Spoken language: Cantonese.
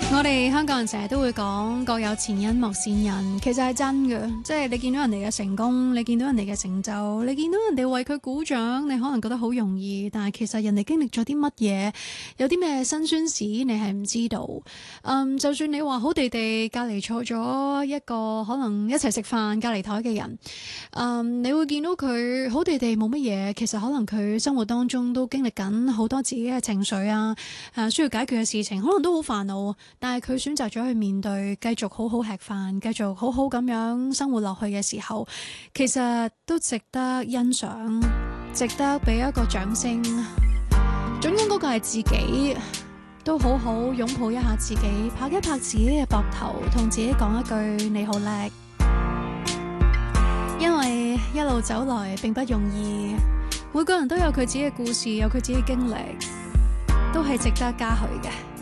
我哋香港人成日都會講各有前因莫羨人，其實係真嘅，即係你見到人哋嘅成功，你見到人哋嘅成就，你見到人哋為佢鼓掌，你可能覺得好容易，但係其實人哋經歷咗啲乜嘢，有啲咩辛酸史，你係唔知道。就算你話好地地隔離坐咗一個可能一齊食飯隔離台嘅人，你會見到佢好地地冇乜嘢，其實可能佢生活當中都經歷緊好多自己嘅情緒啊，需要解決嘅事情，可能都好煩惱。但係佢選擇咗去面對，繼續好好吃飯，繼續好好咁樣生活落去嘅時候，其實都值得欣賞，值得俾一個掌聲。總之嗰個係自己，都好好擁抱一下自己，拍一拍自己嘅膊頭，同自己講一句你好叻。因為一路走來並不容易，每個人都有佢自己嘅故事，有佢自己嘅經歷，都係值得嘉許嘅。